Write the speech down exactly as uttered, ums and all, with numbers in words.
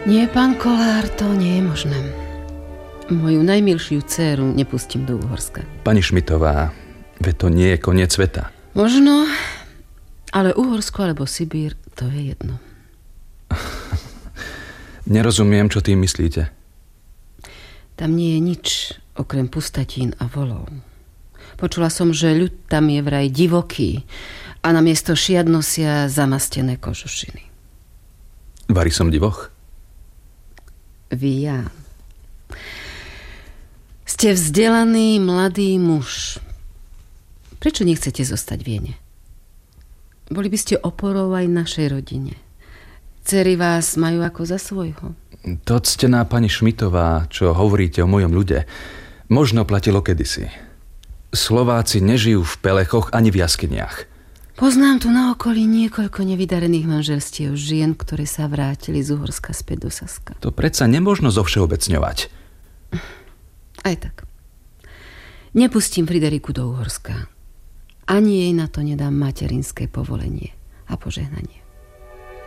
Nie, pán Kolár, to nie je možné. Moju najmilšiu dcéru nepustím do Uhorska. Pani Šmitová, veď to nie je koniec sveta. Možno, ale Uhorsko alebo Sibír, to je jedno. Nerozumiem, čo tým myslíte. Tam nie je nič, okrem pustatín a volov. Počula som, že ľud tam je vraj divoký a namiesto šiat nosia zamastené kožušiny. Vari som divoch? Vy ja. Ste vzdelaný mladý muž. Prečo nechcete zostať v Viene? Boli by ste oporou aj našej rodine. Dcery vás majú ako za svojho. To ctená pani Šmitová, čo hovoríte o mojom ľude, možno platilo kedysi. Slováci nežijú v pelechoch ani v jaskyniach. Poznám tu na okolí niekoľko nevydarených manželstiev žien, ktoré sa vrátili z Uhorska späť do Saska. To predsa nemožno zovšeobecňovať. Aj tak. Nepustím Frideriku do Uhorska. Ani jej na to nedám materinské povolenie a požehnanie.